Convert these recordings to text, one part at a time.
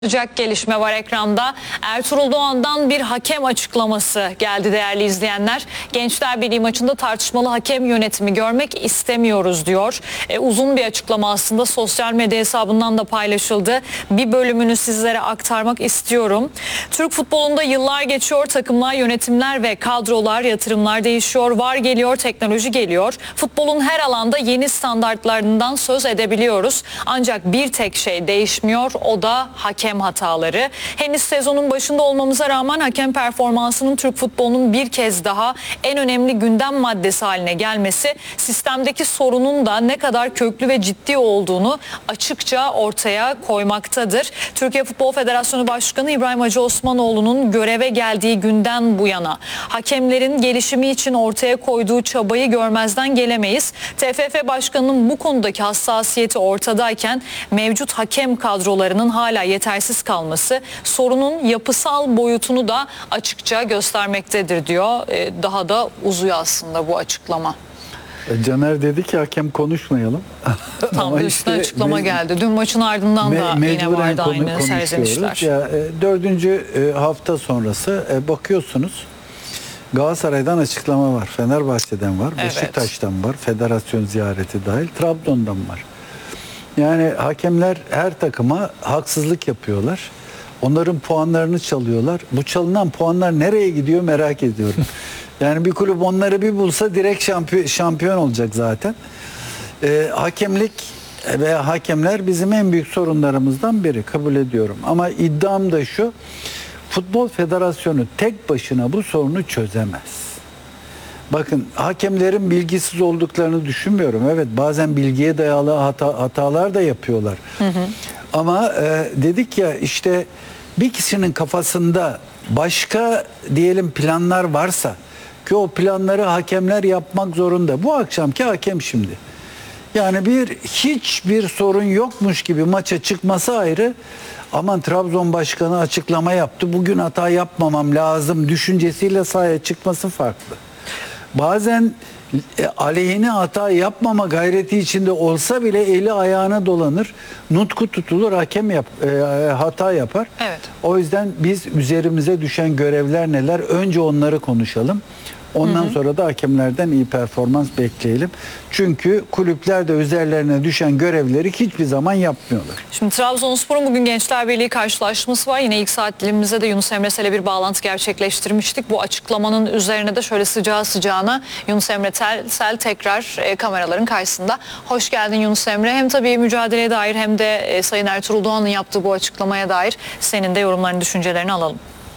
Sıcak gelişme var ekranda. Ertuğrul Doğan'dan bir hakem açıklaması geldi değerli izleyenler. Gençler Birliği maçında tartışmalı hakem yönetimi görmek istemiyoruz diyor. Uzun bir açıklama aslında, sosyal medya hesabından da paylaşıldı. Bir bölümünü sizlere aktarmak istiyorum. Türk futbolunda yıllar geçiyor, takımlar, yönetimler ve kadrolar, yatırımlar değişiyor, VAR geliyor, teknoloji geliyor. Futbolun her alanda yeni standartlarından söz edebiliyoruz. Ancak bir tek şey değişmiyor, o da hakem hataları. Henüz sezonun başında olmamıza rağmen hakem performansının Türk futbolunun bir kez daha en önemli gündem maddesi haline gelmesi, sistemdeki sorunun da ne kadar köklü ve ciddi olduğunu açıkça ortaya koymaktadır. Türkiye Futbol Federasyonu Başkanı İbrahim Hacı Osmanoğlu'nun göreve geldiği günden bu yana hakemlerin gelişimi için ortaya koyduğu çabayı görmezden gelemeyiz. TFF Başkanı'nın bu konudaki hassasiyeti ortadayken mevcut hakem kadrolarının hala yetersiz kalması sorunun yapısal boyutunu da açıkça göstermektedir diyor. Daha da uzuyor aslında bu açıklama. Caner dedi ki hakem konuşmayalım. Tam da üstüne açıklama geldi. Dün maçın ardından da yine vardı aynı serzenişler. Ya, 4. hafta sonrası bakıyorsunuz Galatasaray'dan açıklama var, Fenerbahçe'den var, Evet. Beşiktaş'tan var, federasyon ziyareti dahil, Trabzon'dan var. Yani hakemler her takıma haksızlık yapıyorlar. Onların puanlarını çalıyorlar. Bu çalınan puanlar nereye gidiyor merak ediyorum. Yani bir kulüp onları bir bulsa direkt şampiyon olacak zaten. Hakemlik ve hakemler bizim en büyük sorunlarımızdan biri, kabul ediyorum. Ama iddiam da şu: Futbol Federasyonu tek başına bu sorunu çözemez. Bakın, hakemlerin bilgisiz olduklarını düşünmüyorum. Evet, bazen bilgiye dayalı hatalar da yapıyorlar. Ama dedik ya, işte bir kişinin kafasında başka diyelim planlar varsa ki o planları hakemler yapmak zorunda. Bu akşamki hakem şimdi. Yani hiçbir sorun yokmuş gibi maça çıkması ayrı. Aman Trabzon Başkanı açıklama yaptı, bugün hata yapmamam lazım düşüncesiyle sahaya çıkması farklı. Bazen aleyhine hata yapmama gayreti içinde olsa bile eli ayağına dolanır, nutku tutulur, hakem hata yapar. Evet. O yüzden biz üzerimize düşen görevler neler? Önce onları konuşalım. Ondan sonra da hakemlerden iyi performans bekleyelim. Çünkü kulüpler de üzerlerine düşen görevleri hiçbir zaman yapmıyorlar. Şimdi Trabzonspor'un bugün Gençler Birliği karşılaşması var. Yine ilk saat dilimimizde de Yunus Emre Sel'e bir bağlantı gerçekleştirmiştik. Bu açıklamanın üzerine de şöyle sıcağı sıcağına Yunus Emre Sel tekrar kameraların karşısında. Hoş geldin Yunus Emre. Hem tabii mücadeleye dair hem de Sayın Ertuğrul Doğan'ın yaptığı bu açıklamaya dair senin de yorumlarını, düşüncelerini alalım.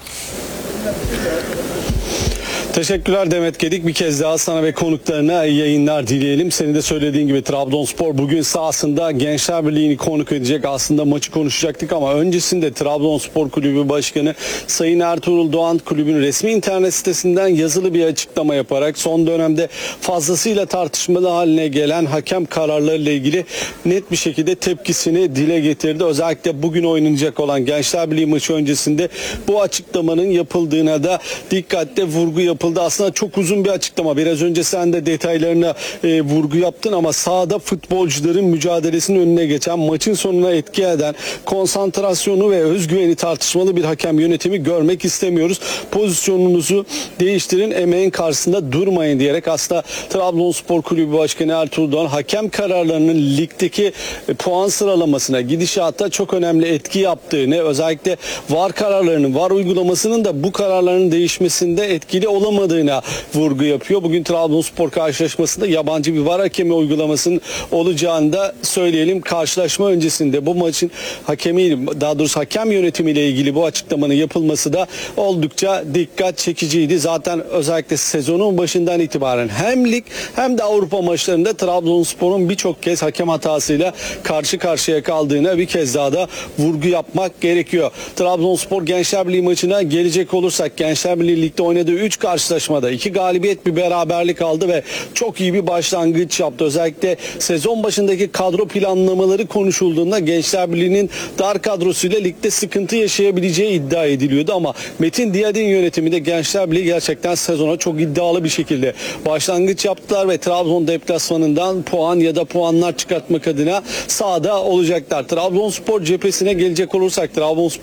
Teşekkürler Demet Gedik. Bir kez daha sana ve konuklarına iyi yayınlar dileyelim. Senin de söylediğin gibi Trabzonspor bugün sahasında Gençler Birliği'ni konuk edecek. Aslında maçı konuşacaktık ama öncesinde Trabzonspor Kulübü Başkanı Sayın Ertuğrul Doğan kulübün resmi internet sitesinden yazılı bir açıklama yaparak son dönemde fazlasıyla tartışmalı haline gelen hakem kararlarıyla ilgili net bir şekilde tepkisini dile getirdi. Özellikle bugün oynanacak olan Gençler Birliği maçı öncesinde bu açıklamanın yapıldığına da dikkatle vurgu yapıldı. Aslında çok uzun bir açıklama. Biraz önce sen de detaylarına vurgu yaptın ama sahada futbolcuların mücadelesinin önüne geçen, maçın sonuna etki eden, konsantrasyonu ve özgüveni tartışmalı bir hakem yönetimi görmek istemiyoruz. Pozisyonunuzu değiştirin, emeğin karşısında durmayın diyerek aslında Trabzonspor Kulübü Başkanı Ertuğrul Doğan hakem kararlarının ligdeki puan sıralamasına, gidişata çok önemli etki yaptığını, özellikle VAR kararlarının, VAR uygulamasının da bu kararların değişmesinde etkili olamadığına vurgu yapıyor. Bugün Trabzonspor karşılaşmasında yabancı bir VAR hakemi uygulamasının olacağını da söyleyelim. Karşılaşma öncesinde bu maçın daha doğrusu hakem yönetimiyle ilgili bu açıklamanın yapılması da oldukça dikkat çekiciydi. Zaten özellikle sezonun başından itibaren hem lig hem de Avrupa maçlarında Trabzonspor'un birçok kez hakem hatasıyla karşı karşıya kaldığına bir kez daha da vurgu yapmak gerekiyor. Trabzonspor Gençler Birliği maçına gelecek olursak, Gençler Birliği ligde oynadığı 3 karşılaşma karşılaşmada 2 galibiyet bir beraberlik aldı ve çok iyi bir başlangıç yaptı. Özellikle sezon başındaki kadro planlamaları konuşulduğunda Gençler Birliği'nin dar kadrosuyla ligde sıkıntı yaşayabileceği iddia ediliyordu ama Metin Diyadin yönetiminde Gençler Birliği gerçekten sezona çok iddialı bir şekilde başlangıç yaptılar ve Trabzon deplasmanından puan ya da puanlar çıkartmak adına sahada olacaklar. Trabzonspor cephesine gelecek olursak Trabzonspor